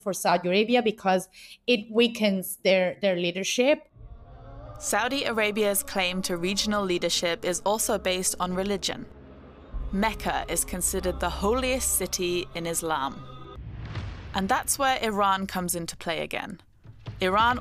for Saudi Arabia because it weakens their leadership. Saudi Arabia's claim to regional leadership is also based on religion. Mecca is considered the holiest city in Islam. And that's where Iran comes into play again. Iran